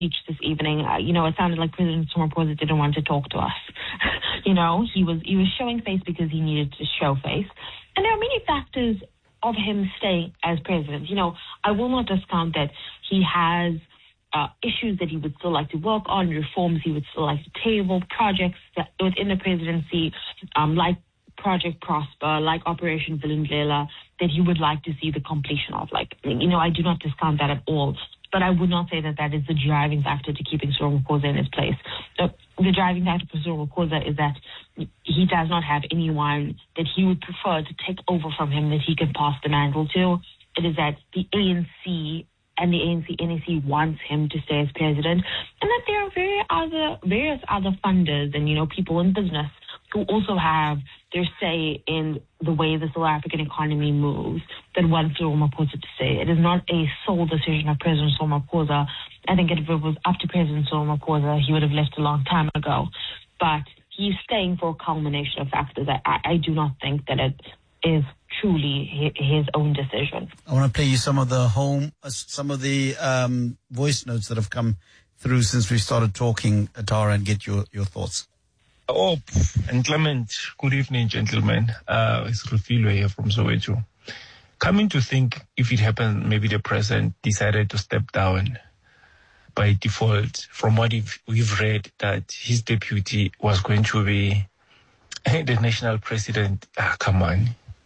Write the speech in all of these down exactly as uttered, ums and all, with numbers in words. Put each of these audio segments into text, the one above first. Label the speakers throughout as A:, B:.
A: speech this evening, uh, you know, it sounded like President Ramaphosa didn't want to talk to us. you know, he was he was showing face because he needed to show face. And there are many factors of him staying as president. You know, I will not discount that he has uh, issues that he would still like to work on, reforms he would still like to table, projects that within the presidency, um, like Project Prosper, like Operation Vulindlela, that he would like to see the completion of. Like, you know, I do not discount that at all. But I would not say that that is the driving factor to keeping Cyril Ramaphosa in his place. The, the driving factor for Cyril Ramaphosa is that he does not have anyone that he would prefer to take over from him that he can pass the mantle to. It is that the A N C and the A N C N A C wants him to stay as president, and that there are very other, various other funders and, you know, people in business who also have their say in the way the South African economy moves that want Cyril Ramaphosa to stay. It is not a sole decision of President Cyril Ramaphosa. I think if it was up to President Cyril Ramaphosa, he would have left a long time ago. But he's staying for a culmination of factors. I, I do not think that it is truly his own decision.
B: I want to play you some of the home, uh, some of the um, voice notes that have come through since we started talking, Tara, and get your, your thoughts.
C: Oh, and Clement, good evening, gentlemen. Uh, it's Rufilo here from Soweto. Coming to think, if it happened, maybe the president decided to step down by default. From what we've read, that his deputy was going to be the national president. Ah, come on.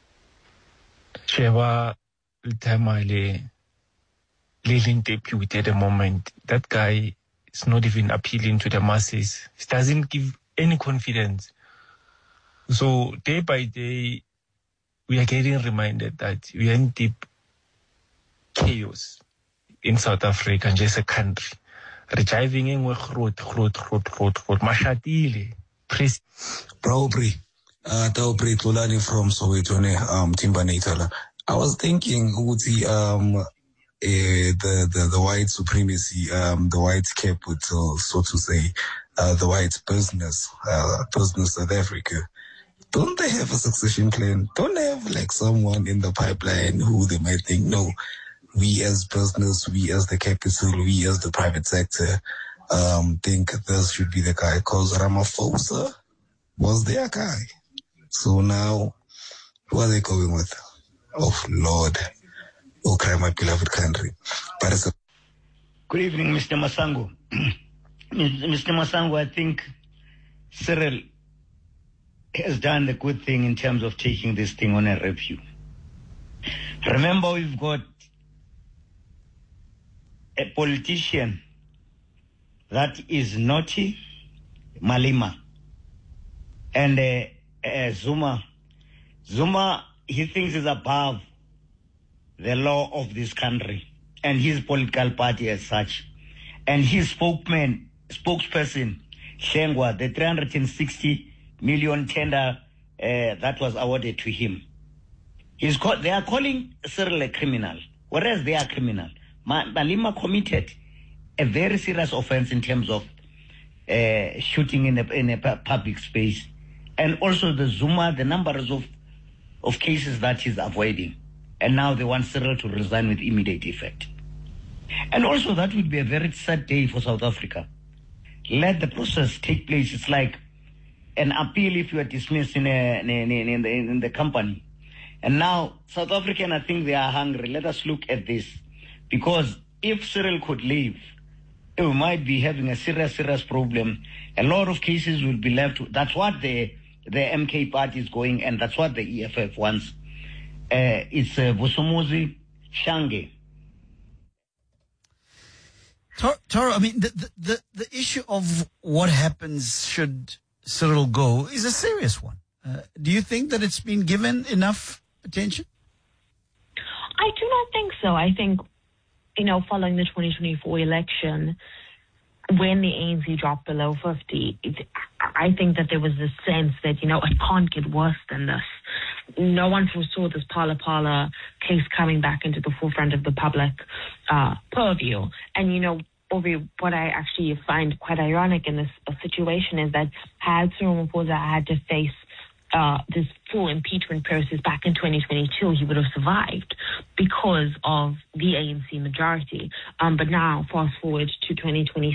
C: Sheva Tamale, leading deputy at the moment. That guy is not even appealing to the masses. He doesn't give any confidence. So day by day, we are getting reminded that we are in deep chaos in South Africa, and just a country. Rejiving in with road, road, road, road, road. Mashatile.
D: Probably. Uh, Taupri Tulani from Soweto, um, Timbanatala. I was thinking, Uti, um, uh, the, the, the white supremacy, um, the white capital, so to say, Uh, the white business, uh, business South Africa. Don't they have a succession plan? Don't they have like someone in the pipeline who they might think, no, we as business, we as the capital, we as the private sector, um, think this should be the guy, because Ramaphosa was their guy. So now, who are they going with? Oh, Lord. Oh, cry, my beloved country. But it's a-
E: Good evening, Mister Masango. Mister Masango, I think Cyril has done the good thing in terms of taking this thing on a review. Remember, we've got a politician that is naughty, Malema, and uh, uh, Zuma. Zuma, he thinks is above the law of this country and his political party as such. And his spokesman, spokesperson, Shengwa, the three hundred sixty million tender uh, that was awarded to him. He's called, they are calling Cyril a criminal, whereas they are criminal. Malema committed a very serious offense in terms of uh, shooting in a, in a public space. And also the Zuma, the numbers of, of cases that he's avoiding. And now they want Cyril to resign with immediate effect. And also that would be a very sad day for South Africa. Let the process take place. It's like an appeal if you are dismissed in, a, in, a, in, the, in the company. And now South African, I think they are hungry. Let us look at this. Because if Cyril could leave, we might be having a serious, serious problem. A lot of cases will be left. That's what the, the M K party is going, and that's what the E F F wants. Uh, it's uh, Vusomozi Shange.
B: Tara, I mean, the, the, the issue of what happens should Cyril go is a serious one. Uh, do you think that it's been given enough attention?
A: I do not think so. I think, you know, following the twenty twenty-four election, when the A N C dropped below fifty, it, I think that there was this sense that, you know, it can't get worse than this. No one foresaw this Phala Phala case coming back into the forefront of the public uh, purview. And, you know, what I actually find quite ironic in this situation is that had Cyril Ramaphosa had to face uh, this full impeachment process back in twenty twenty-two, he would have survived because of the A N C majority. Um, but now, fast forward to twenty twenty.